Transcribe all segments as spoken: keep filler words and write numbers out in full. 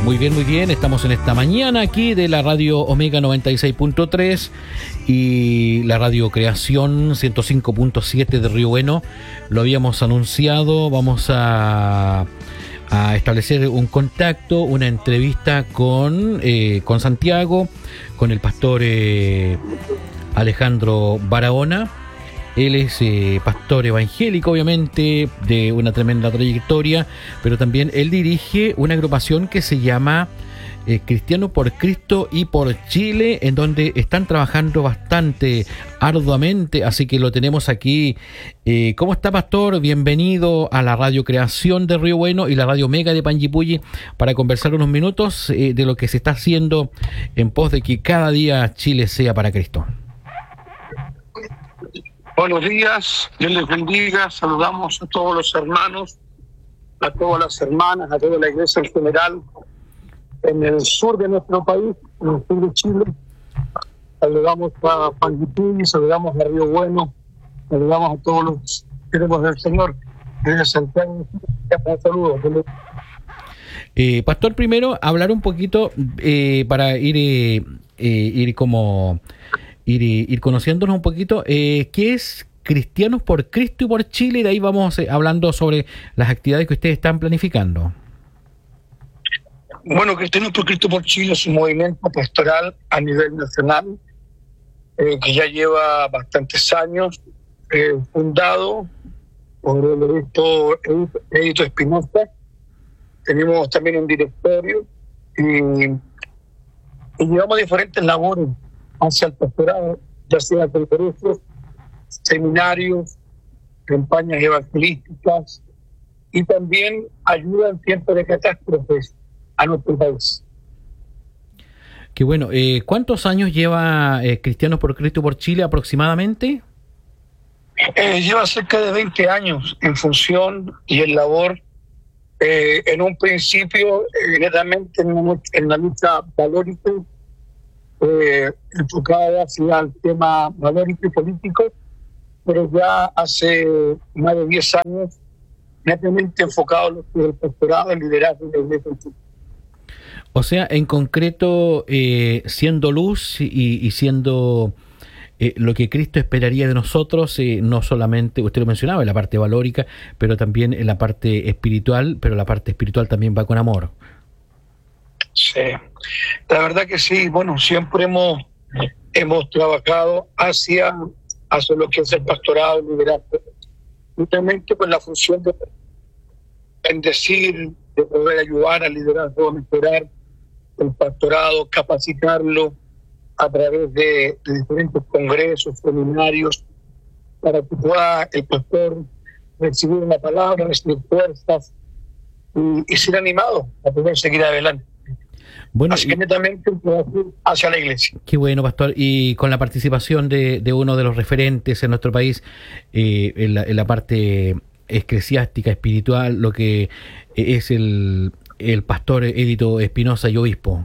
Muy bien, muy bien. Estamos en esta mañana aquí de la radio Omega noventa y seis punto tres y la radio Creación ciento cinco punto siete de Río Bueno. Lo habíamos anunciado. Vamos a, a establecer un contacto, una entrevista con, eh, con Santiago, con el pastor eh, Alejandro Barahona. Él es eh, pastor evangélico, obviamente, de una tremenda trayectoria, pero también él dirige una agrupación que se llama eh, Cristiano por Cristo y por Chile, en donde están trabajando bastante arduamente, así que lo tenemos aquí. Eh, ¿Cómo está, pastor? Bienvenido a la Radio Creación de Río Bueno y la Radio Omega de Panguipulli para conversar unos minutos eh, de lo que se está haciendo en pos de que cada día Chile sea para Cristo. Buenos días, Dios les bendiga, saludamos a todos los hermanos, a todas las hermanas, a toda la iglesia en general, en el sur de nuestro país, en el sur de Chile. Saludamos a Panguipulli, saludamos a Río Bueno, saludamos a todos los siervos del Señor. Desde Santiago, un saludo. Eh, pastor, primero hablar un poquito eh, para ir, eh, eh, ir como... Ir, ir conociéndonos un poquito, eh, ¿qué es Cristianos por Cristo y por Chile? Y de ahí vamos eh, hablando sobre las actividades que ustedes están planificando. Bueno, Cristianos por Cristo y por Chile es un movimiento pastoral a nivel nacional eh, que ya lleva bastantes años, eh, fundado por el obispo Edito Espinosa. Tenemos también un directorio y, y llevamos diferentes labores hacia el pastorado, ya sea conferencias, seminarios, campañas evangelísticas y también ayuda en tiempos de catástrofes a nuestro país. Qué bueno. Eh, ¿Cuántos años lleva eh, Cristianos por Cristo y por Chile aproximadamente? Eh, lleva cerca de veinte años en función y en labor. Eh, en un principio, eh, netamente en, una, en la lucha valórica, Eh, enfocada hacia el tema valórico y político, pero ya hace más de diez años netamente enfocado en lo que es el pastorado, el liderazgo de la iglesia. O sea, en concreto, eh, siendo luz y, y siendo eh, lo que Cristo esperaría de nosotros, eh, no solamente, usted lo mencionaba, en la parte valórica, pero también en la parte espiritual, pero la parte espiritual también va con amor. Sí, la verdad que sí. Bueno, siempre hemos hemos trabajado hacia, hacia lo que es el pastorado, el liderazgo, justamente con la función de bendecir, de poder ayudar al liderazgo a mejorar el pastorado, capacitarlo a través de, de diferentes congresos, seminarios, para que pueda el pastor recibir una palabra, recibir fuerzas y, y ser animado a poder seguir adelante. Bueno, así que netamente hacia la iglesia. Qué bueno, pastor. Y con la participación de, de uno de los referentes en nuestro país, eh, en, la, en la parte eclesiástica, espiritual, lo que es el, el pastor Edito Espinosa y obispo.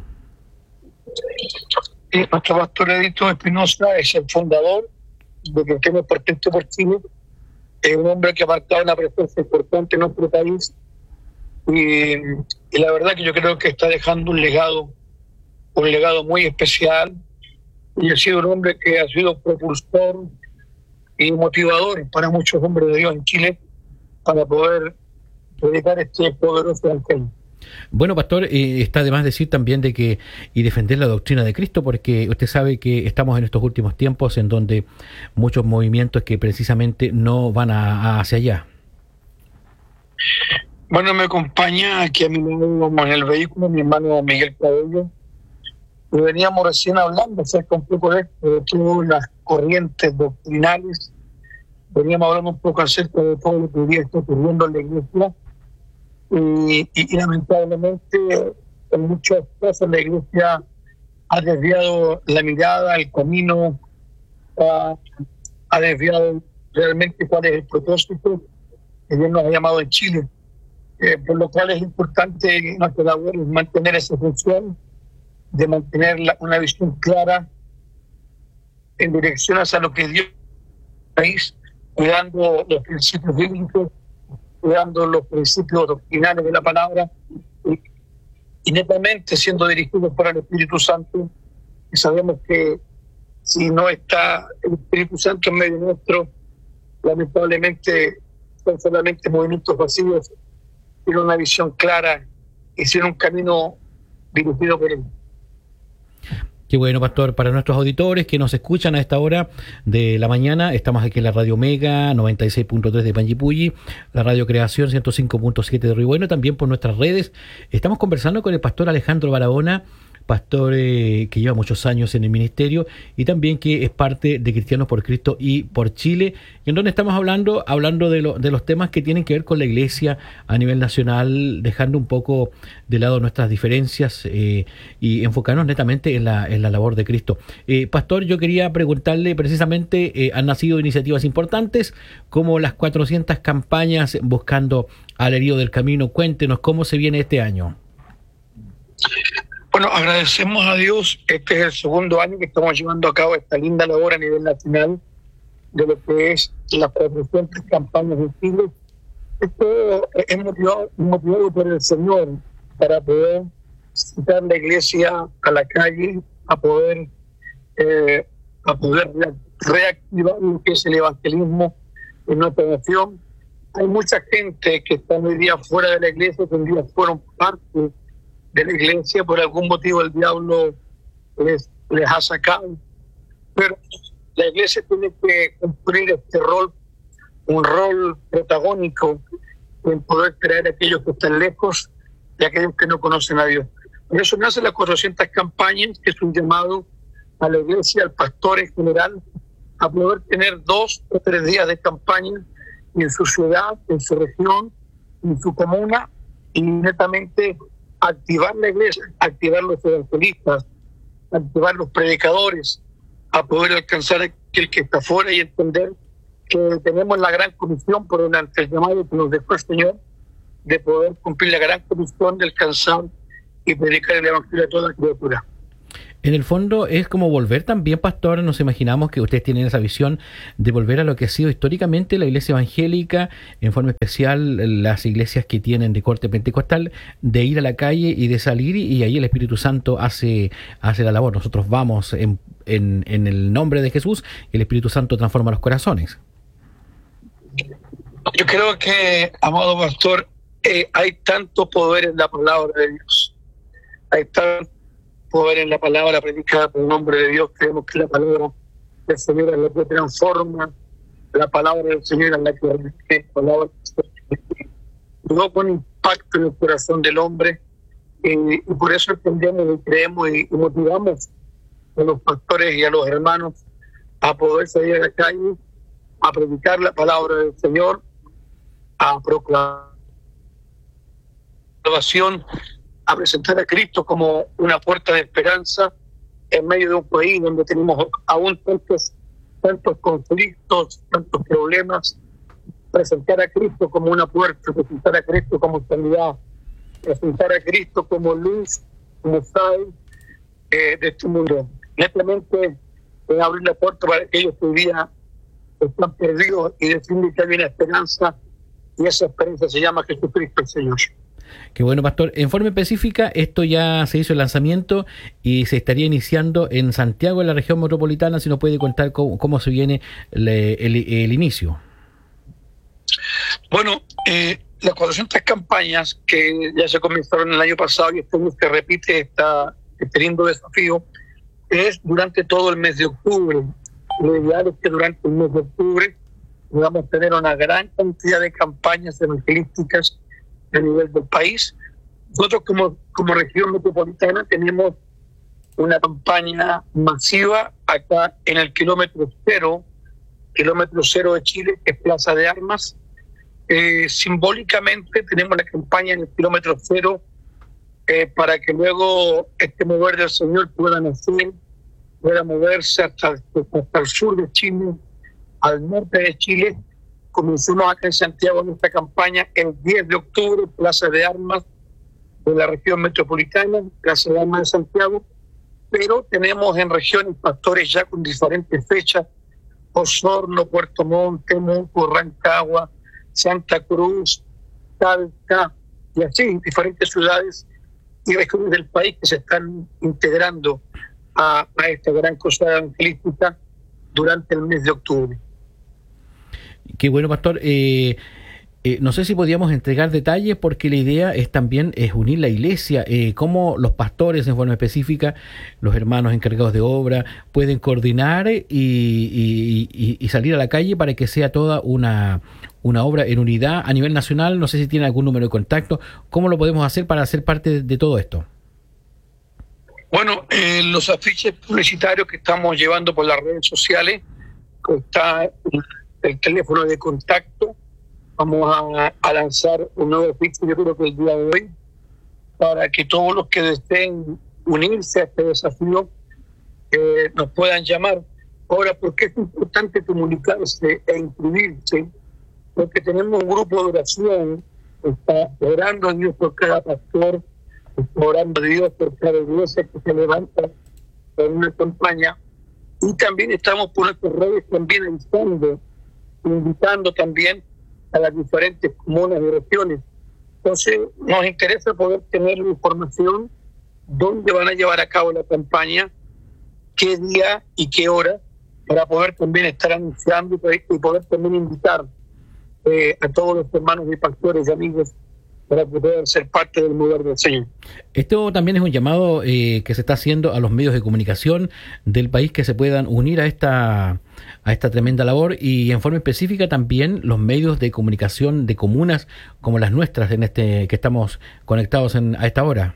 Sí, nuestro pastor Edito Espinosa es el fundador de Cristianos por Cristo y por Chile. Es un hombre que ha marcado una presencia importante en nuestro país. Y, y la verdad que yo creo que está dejando un legado, un legado muy especial, y ha sido un hombre que ha sido propulsor y motivador para muchos hombres de Dios en Chile para poder predicar este poderoso evangelio. Bueno, pastor, eh, está de más decir también de que y defender la doctrina de Cristo, porque usted sabe que estamos en estos últimos tiempos en donde muchos movimientos que precisamente no van a, a hacia allá. Bueno, me acompaña aquí a mi lado en el vehículo mi hermano Miguel Cabello. Y veníamos recién hablando acerca un poco de esto, de todas las corrientes doctrinales. Veníamos hablando un poco acerca de todo lo que hoy día está ocurriendo en la iglesia. Y, y, y lamentablemente, en muchos casos, la iglesia ha desviado la mirada, el camino, ha, ha desviado realmente cuál es el propósito que Dios nos ha llamado en Chile. Eh, por lo cual es importante nuestra labor es mantener esa función, de mantener la, una visión clara en dirección hacia lo que Dios país, cuidando los principios bíblicos, cuidando los principios doctrinales de la palabra y, y netamente siendo dirigidos por el Espíritu Santo. Y sabemos que si no está el Espíritu Santo en medio nuestro, lamentablemente son solamente movimientos vacíos, sin una visión clara y sin un camino dirigido por él. Qué bueno, pastor. Para nuestros auditores que nos escuchan a esta hora de la mañana, estamos aquí en la Radio Omega noventa y seis punto tres de Panguipulli, la Radio Creación ciento cinco punto siete de Río Bueno, también por nuestras redes. Estamos conversando con el pastor Alejandro Barahona, pastor eh, que lleva muchos años en el ministerio y también que es parte de Cristianos por Cristo y por Chile, y en donde estamos hablando hablando de, lo, de los temas que tienen que ver con la iglesia a nivel nacional, dejando un poco de lado nuestras diferencias eh, y enfocarnos netamente en la, en la labor de Cristo. Eh, pastor, yo quería preguntarle precisamente, eh, han nacido iniciativas importantes como las cuatrocientas campañas buscando al herido del camino. Cuéntenos cómo se viene este año. Bueno, agradecemos a Dios. Este es el segundo año que estamos llevando a cabo esta linda labor a nivel nacional de lo que es las cuatrocientas campañas de Chile. Esto es motivado, motivado por el Señor para poder citar la iglesia a la calle, a poder, eh, a poder reactivar lo que es el evangelismo en nuestra nación. Hay mucha gente que está hoy día fuera de la iglesia, que un día fueron parte de la iglesia, por algún motivo el diablo les, les ha sacado, pero la iglesia tiene que cumplir este rol, un rol protagónico en poder traer a aquellos que están lejos y a aquellos que no conocen a Dios. Por eso nacen las cuatrocientas campañas, que es un llamado a la iglesia, al pastor en general, a poder tener dos o tres días de campaña en su ciudad, en su región, en su comuna, y netamente activar la iglesia, activar los evangelistas, activar los predicadores, a poder alcanzar a aquel que está fuera y entender que tenemos la gran comisión por delante, el llamado que nos dejó el Señor, de poder cumplir la gran comisión de alcanzar y predicar el evangelio a toda criatura. En el fondo es como volver también, pastor, nos imaginamos que ustedes tienen esa visión de volver a lo que ha sido históricamente la iglesia evangélica, en forma especial las iglesias que tienen de corte pentecostal, de ir a la calle y de salir, y ahí el Espíritu Santo hace, hace la labor. Nosotros vamos en, en, en el nombre de Jesús, y el Espíritu Santo transforma los corazones. Yo creo que, amado pastor, eh, hay tanto poder en la palabra de Dios. Hay tanto poder en la palabra predicada por el nombre de Dios. Creemos que la palabra del Señor es la que transforma, la palabra del Señor es la que la palabra no con impacto en el corazón del hombre, eh, y por eso entendemos y creemos y, y motivamos a los pastores y a los hermanos a poder salir a la calle, a predicar la palabra del Señor, a proclamar salvación, a presentar a Cristo como una puerta de esperanza en medio de un país donde tenemos aún tantos, tantos conflictos, tantos problemas. Presentar a Cristo como una puerta, presentar a Cristo como sanidad, presentar a Cristo como luz, como sal eh, de este mundo. Netamente eh, abrir la puerta para aquellos que hoy día están perdidos y decirles que hay una esperanza, y esa esperanza se llama Jesucristo el Señor. Qué bueno, pastor. En forma específica, esto ya se hizo el lanzamiento y se estaría iniciando en Santiago, en la región metropolitana. Si nos puede contar cómo, cómo se viene el, el, el inicio. Bueno, eh, las cuatrocientas campañas que ya se comenzaron el año pasado y este año se repite esta, este lindo desafío, es durante todo el mes de octubre. Lo ideal es que durante el mes de octubre podamos tener una gran cantidad de campañas evangelísticas a nivel del país. Nosotros como, como región metropolitana tenemos una campaña masiva acá en el kilómetro cero, kilómetro cero de Chile, que es Plaza de Armas. Eh, simbólicamente tenemos la campaña en el kilómetro cero eh, para que luego este mover del Señor pueda nacer, pueda moverse hasta, hasta el sur de Chile, al norte de Chile. Comenzamos acá en Santiago nuestra campaña el diez de octubre, Plaza de Armas de la región metropolitana, Plaza de Armas de Santiago, pero tenemos en regiones pastores ya con diferentes fechas: Osorno, Puerto Montt, Temuco, Rancagua, Santa Cruz, Talca, y así en diferentes ciudades y regiones del país que se están integrando a, a esta gran cruzada evangelística durante el mes de octubre. Qué bueno, pastor. Eh, eh, no sé si podíamos entregar detalles, porque la idea es también es unir la iglesia, eh, cómo los pastores en forma específica, los hermanos encargados de obra, pueden coordinar y, y, y, y salir a la calle para que sea toda una, una obra en unidad a nivel nacional. No sé si tiene algún número de contacto. ¿Cómo lo podemos hacer para ser parte de, de todo esto? Bueno, eh, los afiches publicitarios que estamos llevando por las redes sociales, está el teléfono de contacto. Vamos a, a lanzar un nuevo afiche, yo creo que el día de hoy, para que todos los que deseen unirse a este desafío eh, nos puedan llamar. Ahora, ¿por qué es importante comunicarse e inscribirse? Porque tenemos un grupo de oración que está orando a Dios por cada pastor, está orando a Dios por cada iglesia que se levanta en una campaña, y también estamos por nuestras redes también avisando, invitando también a las diferentes comunas y regiones. Entonces, nos interesa poder tener la información dónde van a llevar a cabo la campaña, qué día y qué hora, para poder también estar anunciando y poder también invitar eh, a todos los hermanos y pastores y amigos para poder ser parte del mover del Señor. Esto también es un llamado eh, que se está haciendo a los medios de comunicación del país, que se puedan unir a esta a esta tremenda labor, y en forma específica también los medios de comunicación de comunas como las nuestras, en este que estamos conectados en, a esta hora.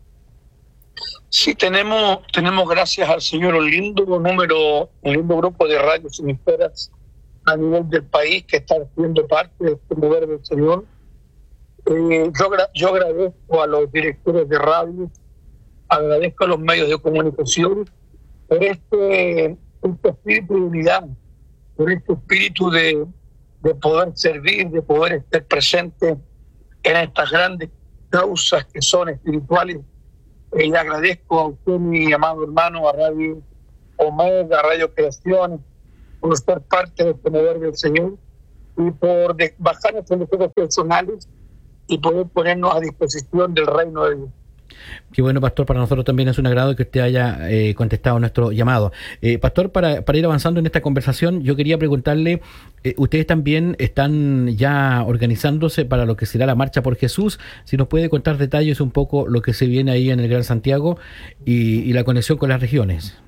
Sí, tenemos, tenemos gracias al Señor un lindo número, un lindo grupo de radios y emisoras a nivel del país que están siendo parte de este mover del Señor. Eh, yo, yo agradezco a los directores de radio, agradezco a los medios de comunicación por este, este espíritu de unidad, por este espíritu de, de poder servir, de poder estar presente en estas grandes causas que son espirituales. Y le agradezco a usted, mi amado hermano, a Radio Omega, a Radio Creación, por ser parte de este mover del Señor y por de, bajar nuestros recursos personales y poder ponernos a disposición del reino de Dios. Qué bueno, pastor, para nosotros también es un agrado que usted haya eh, contestado nuestro llamado. Eh, pastor, para, para ir avanzando en esta conversación, yo quería preguntarle, eh, ustedes también están ya organizándose para lo que será la Marcha por Jesús. Si nos puede contar detalles un poco lo que se viene ahí en el Gran Santiago y, y la conexión con las regiones.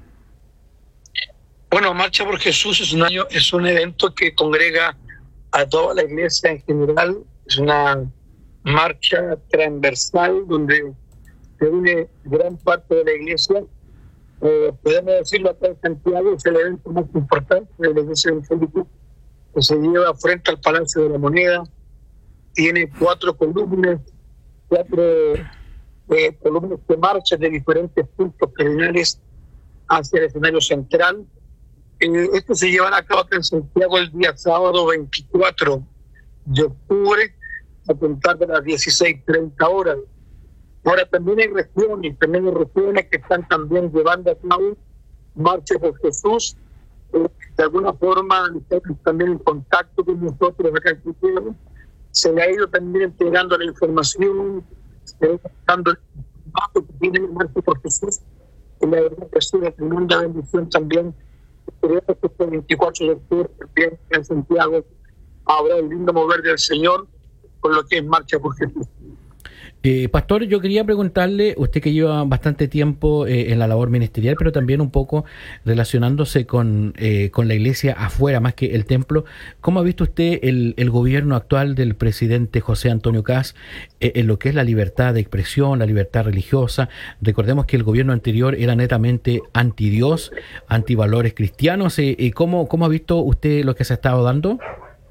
Bueno, Marcha por Jesús es un año, es un evento que congrega a toda la iglesia en general. Es una marcha transversal donde se une gran parte de la iglesia. Eh, podemos decirlo, acá en Santiago es el evento más importante de la iglesia evangélica, que se lleva frente al Palacio de la Moneda. Tiene cuatro columnas, cuatro eh, columnas de marcha de diferentes puntos cardinales hacia el escenario central. Eh, esto se llevará a cabo acá en Santiago el día sábado veinticuatro de octubre, a contar de las dieciséis treinta horas. Ahora también hay regiones, también hay regiones que están también llevando a cabo Marcha por Jesús. Eh, de alguna forma están también en contacto con nosotros acá en Santiago. Se le ha ido también entregando la información, se le ha ido dando el dato que tiene Marcha por Jesús. Y la verdad que es una tremenda bendición también. Creo que este veinticuatro de octubre también en Santiago habrá el lindo mover del Señor con lo que es Marcha por Jesús. Eh, pastor, yo quería preguntarle, usted que lleva bastante tiempo eh, en la labor ministerial, pero también un poco relacionándose con, eh, con la iglesia afuera, más que el templo, ¿cómo ha visto usted el, el gobierno actual del presidente José Antonio Kast eh, en lo que es la libertad de expresión, la libertad religiosa? Recordemos que el gobierno anterior era netamente anti-Dios, anti-valores cristianos. Eh, eh, ¿cómo, ¿Cómo ha visto usted lo que se ha estado dando?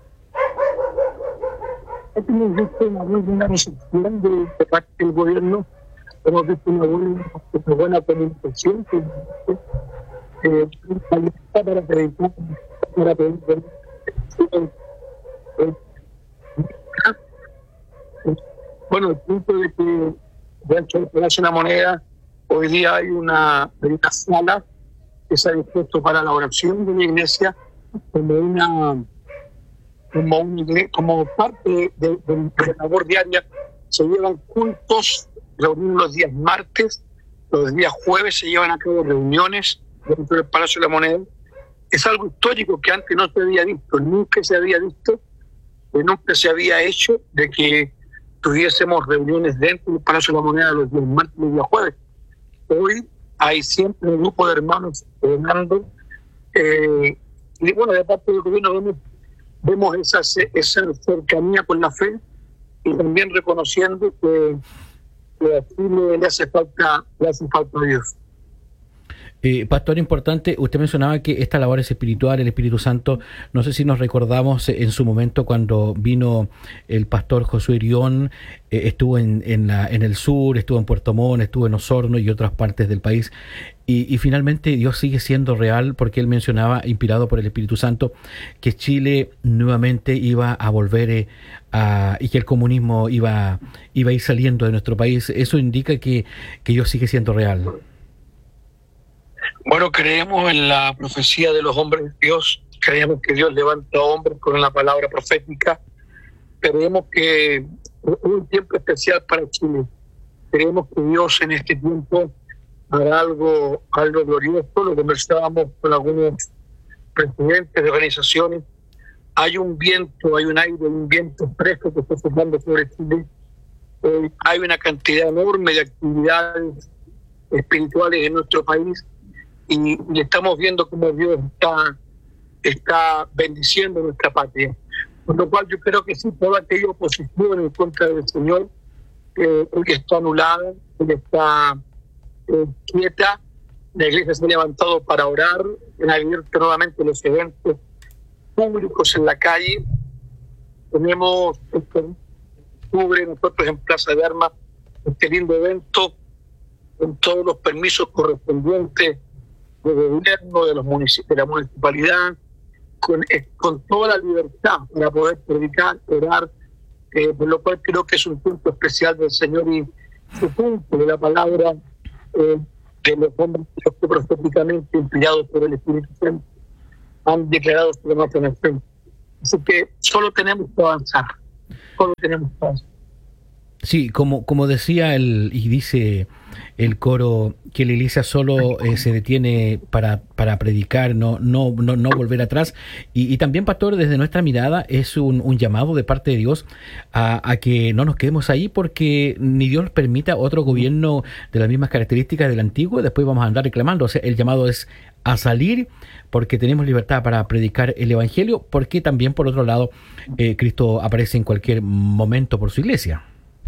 Hemos visto una muy buena recepción de, de parte del gobierno, hemos visto una buena, una buena comunicación, eh, para predicar, para predicar. Bueno, el punto de que dentro del Palacio de la Moneda hoy día hay una, una sala que se ha dispuesto para la oración de la iglesia como una Como, un, como parte de, de, de la labor diaria. Se llevan cultos reunimos los días martes, los días jueves se llevan a cabo reuniones dentro del Palacio de la Moneda. Es algo histórico que antes no se había visto, nunca se había visto, y nunca se había hecho de que tuviésemos reuniones dentro del Palacio de la Moneda los días martes y los días jueves. Hoy hay siempre un grupo de hermanos orando, eh, y bueno, de parte del gobierno vemos, vemos esa, esa cercanía con la fe, y también reconociendo que, que a Chile le hace falta, le hace falta a Dios. Eh, pastor, importante, usted mencionaba que esta labor es espiritual, el Espíritu Santo. No sé si nos recordamos en su momento cuando vino el pastor Josué Irión, eh, estuvo en, en, la, en el sur, estuvo en Puerto Montt, estuvo en Osorno y otras partes del país. Y, y finalmente Dios sigue siendo real, porque él mencionaba, inspirado por el Espíritu Santo, que Chile nuevamente iba a volver eh, a, y que el comunismo iba, iba a ir saliendo de nuestro país. Eso indica que, que Dios sigue siendo real. Bueno, creemos en la profecía de los hombres de Dios, creemos que Dios levanta hombres con la palabra profética, creemos que es un tiempo especial para Chile, creemos que Dios en este tiempo hará algo, algo glorioso. Lo conversábamos con algunos presidentes de organizaciones. Hay un viento, hay un aire, un viento fresco que está soplando sobre Chile. Eh, hay una cantidad enorme de actividades espirituales en nuestro país. Y, y estamos viendo cómo Dios está, está bendiciendo nuestra patria. Por lo cual yo creo que sí, toda aquella oposición en contra del Señor, eh, hoy está anulada, hoy está eh, quieta. La iglesia se ha levantado para orar, han abierto nuevamente los eventos públicos en la calle. Tenemos este octubre nosotros en Plaza de Armas este lindo evento con todos los permisos correspondientes de gobierno, de los municipios, de la municipalidad, con, eh, con toda la libertad para poder predicar, orar, eh, por lo cual creo que es un punto especial del Señor y su punto de la palabra eh, de los hombres que proféticamente inspirados por el Espíritu Santo han declarado su nación. Así que solo tenemos que avanzar, solo tenemos que avanzar. Sí, como, como decía el, y dice el coro, que la iglesia solo eh, se detiene para, para predicar, no, no, no, no volver atrás. Y, y también, pastor, desde nuestra mirada es un, un llamado de parte de Dios a, a que no nos quedemos ahí, porque ni Dios permita otro gobierno de las mismas características del antiguo, después vamos a andar reclamando. O sea, el llamado es a salir, porque tenemos libertad para predicar el evangelio, porque también, por otro lado, eh, Cristo aparece en cualquier momento por su iglesia.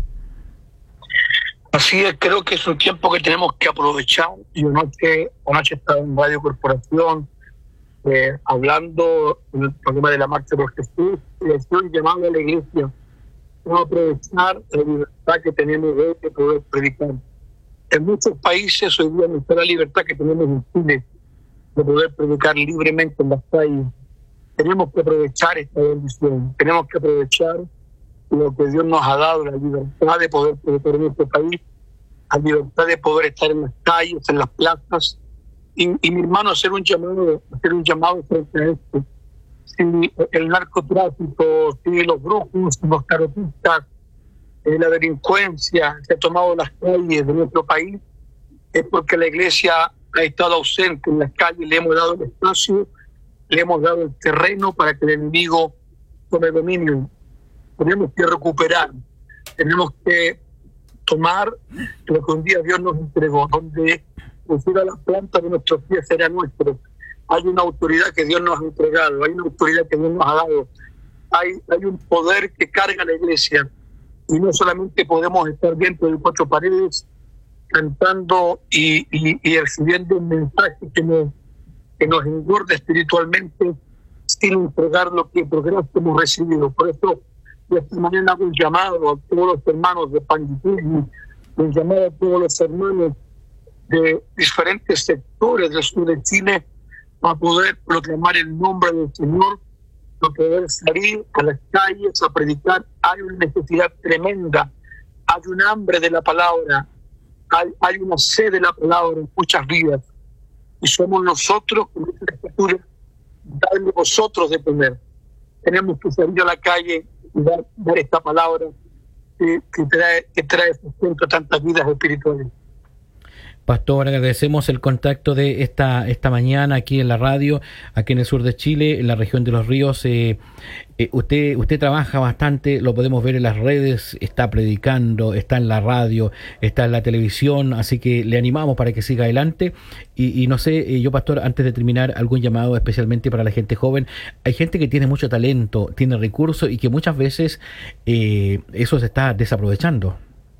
Así es, creo que es un tiempo que tenemos que aprovechar. Yo anoche, anoche estaba en Radio Corporación eh, hablando del problema de la marcha por Jesús, y estoy llamando a la iglesia a aprovechar la libertad que tenemos de poder predicar. En muchos países hoy día no está la libertad que tenemos en Chile de poder predicar libremente en las calles. Tenemos que aprovechar esta bendición, tenemos que aprovechar lo que Dios nos ha dado, la libertad de poder predicar en nuestro país, la libertad de poder estar en las calles, en las plazas, y, y mi hermano, hacer un llamado, hacer un llamado frente a esto. Si el narcotráfico, si los brujos, los tarotistas, eh, la delincuencia se ha tomado las calles de nuestro país, es porque la iglesia ha estado ausente en las calles, le hemos dado el espacio, le hemos dado el terreno para que el enemigo tome dominio. Tenemos que recuperar, tenemos que tomar lo que un día Dios nos entregó, donde pusiera la planta de nuestros pies será nuestro. Hay una autoridad que Dios nos ha entregado, hay una autoridad que Dios nos ha dado, hay, hay un poder que carga la iglesia, y no solamente podemos estar dentro de cuatro paredes cantando y, y, y recibiendo un mensaje que nos, que nos engorda espiritualmente sin entregar lo que por gracia hemos recibido. Por eso de esta manera hago un llamado a todos los hermanos de Panguipulli, un llamado a todos los hermanos de diferentes sectores del sur de Chile a poder proclamar el nombre del Señor, a poder salir a las calles a predicar. Hay una necesidad tremenda, hay un hambre de la palabra, hay, hay una sed de la palabra en muchas vidas, y somos nosotros, con esta escritura, darle vosotros de comer. Tenemos que salir a la calle y dar, dar esta palabra que, que trae, que trae sustento a tantas vidas espirituales. Pastor, agradecemos el contacto de esta esta mañana aquí en la radio, aquí en el sur de Chile, en la región de Los Ríos. Eh, eh, usted usted trabaja bastante, lo podemos ver en las redes, está predicando, está en la radio, está en la televisión, así que le animamos para que siga adelante. Y, y no sé, eh, yo, Pastor, antes de terminar, algún llamado especialmente para la gente joven. Hay gente que tiene mucho talento, tiene recursos y que muchas veces eh, eso se está desaprovechando.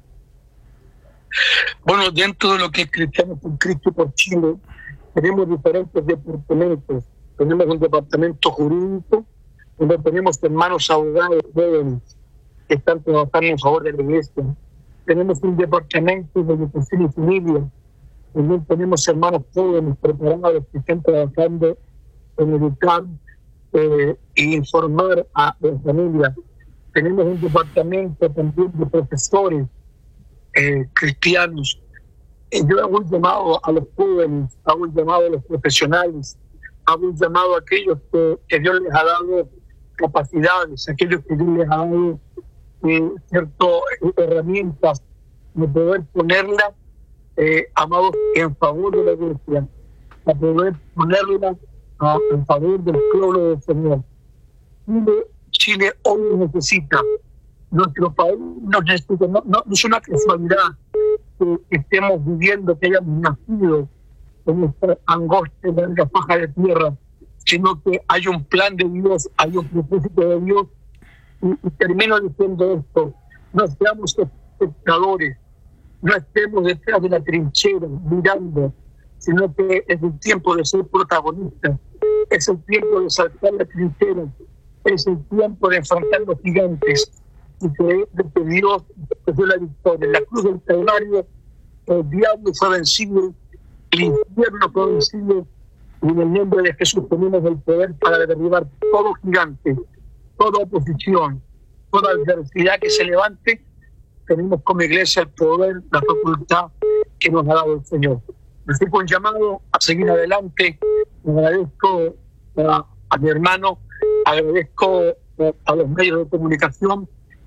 Bueno, dentro de lo que es Cristianos por Cristo por Chile, tenemos diferentes departamentos. Tenemos un departamento jurídico, donde tenemos hermanos abogados jóvenes que están trabajando en favor de la iglesia. Tenemos un departamento de educación y familia, donde tenemos hermanos jóvenes preparados que están trabajando en educar eh, e informar a las familias. Tenemos un departamento también de profesores Eh, cristianos. Eh, yo hago un llamado a los jóvenes, hago un llamado a los profesionales, hago un llamado a aquellos que, que Dios les ha dado capacidades, aquellos que Dios les ha dado eh, ciertas herramientas de poder ponerlas, eh, amados, en favor de la iglesia, para poder ponerlas uh, en favor del pueblo del Señor. Chile, Chile hoy necesita. Nuestro país nos necesita, no, no, no es una casualidad que estemos viviendo, que hayamos nacido en esta angosta y larga faja de tierra, sino que hay un plan de Dios, hay un propósito de Dios. Y, y termino diciendo esto: no seamos espectadores, no estemos detrás de la trinchera mirando, sino que es el tiempo de ser protagonistas, es el tiempo de saltar la trinchera, es el tiempo de enfrentar los gigantes y creer que Dios dio la victoria. En la cruz del Calvario el diablo fue vencido, el infierno fue vencido, y en el nombre de Jesús tenemos el poder para derribar todo gigante, toda oposición, toda adversidad que se levante. Tenemos como iglesia el poder, la facultad que nos ha dado el Señor. Así que un llamado a seguir adelante. Agradezco a, a mi hermano, agradezco a los medios de comunicación,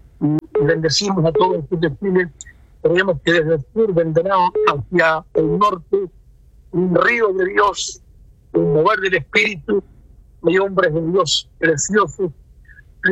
y bendecimos a todos los que Chile. Creemos que desde el sur vendrá hacia el norte un río de Dios, un mover del Espíritu. Hay hombres de Dios preciosos